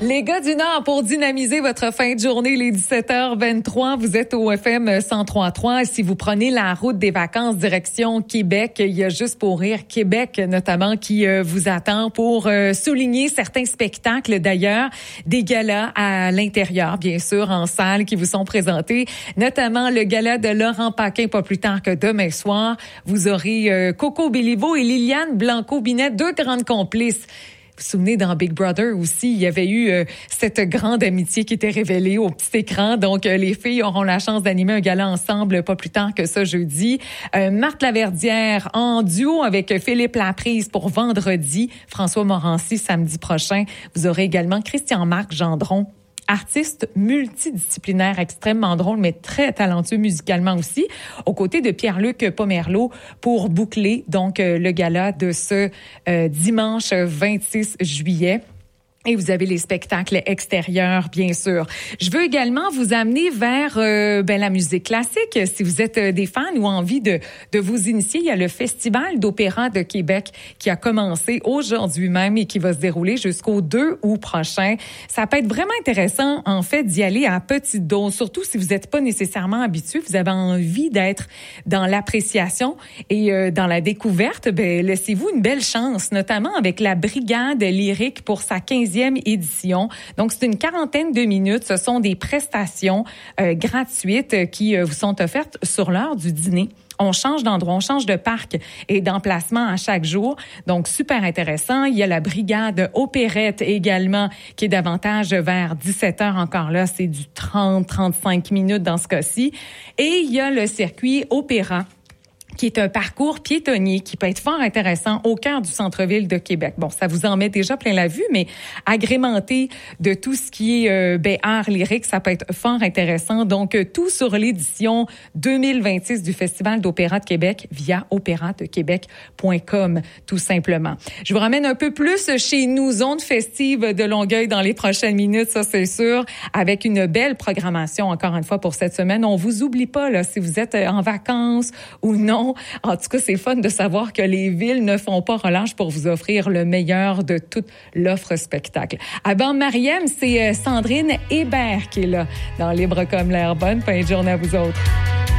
Les gars du Nord, pour dynamiser votre fin de journée, les 17h23, vous êtes au FM 103.3. Si vous prenez la route des vacances direction Québec, il y a Juste pour rire Québec notamment qui vous attend pour souligner certains spectacles d'ailleurs, des galas à l'intérieur, bien sûr, en salle qui vous sont présentés, notamment le gala de Laurent Paquin, pas plus tard que demain soir. Vous aurez Coco Béliveau et Liliane Blanco-Binet, deux grandes complices. Vous vous souvenez, dans Big Brother aussi, il y avait eu cette grande amitié qui était révélée au petit écran. Donc, les filles auront la chance d'animer un gala ensemble pas plus tard que ça jeudi. Marthe Laverdière en duo avec Philippe Laprise pour vendredi. François Morancy samedi prochain. Vous aurez également Christian-Marc Gendron, artiste multidisciplinaire, extrêmement drôle, mais très talentueux musicalement aussi, aux côtés de Pierre-Luc Pomerleau pour boucler donc le gala de ce dimanche 26 juillet. Et vous avez les spectacles extérieurs, bien sûr. Je veux également vous amener vers la musique classique. Si vous êtes des fans ou envie de vous initier, il y a le Festival d'opéra de Québec qui a commencé aujourd'hui même et qui va se dérouler jusqu'au 2 août prochain. Ça peut être vraiment intéressant, en fait, d'y aller à petite dose, surtout si vous n'êtes pas nécessairement habitué, vous avez envie d'être dans l'appréciation et dans la découverte. Laissez-vous une belle chance, notamment avec la Brigade lyrique pour sa 15e édition. Donc, c'est une quarantaine de minutes. Ce sont des prestations gratuites qui vous sont offertes sur l'heure du dîner. On change d'endroit, on change de parc et d'emplacement à chaque jour. Donc, super intéressant. Il y a la Brigade opérette également qui est davantage vers 17h. Encore là, c'est du 30-35 minutes dans ce cas-ci. Et il y a le circuit opéra, qui est un parcours piétonnier qui peut être fort intéressant au cœur du centre-ville de Québec. Bon, ça vous en met déjà plein la vue, mais agrémenté de tout ce qui est art lyrique, ça peut être fort intéressant. Donc, tout sur l'édition 2026 du Festival d'opéra de Québec via opéradequebec.com, tout simplement. Je vous ramène un peu plus chez nous, zone festive de Longueuil dans les prochaines minutes, ça c'est sûr, avec une belle programmation encore une fois pour cette semaine. On vous oublie pas là, si vous êtes en vacances ou non. En tout cas, c'est fun de savoir que les villes ne font pas relâche pour vous offrir le meilleur de toute l'offre spectacle. Avant Mariem, c'est Sandrine Hébert qui est là dans Libre comme l'air. Bonne fin de journée à vous autres.